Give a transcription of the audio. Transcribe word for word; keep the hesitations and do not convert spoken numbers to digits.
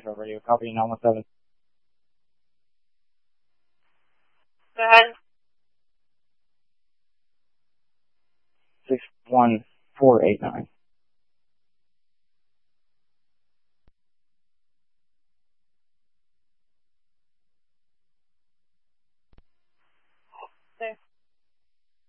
Nashville Radio. Copy nine one seven. Go ahead. six one four eight nine.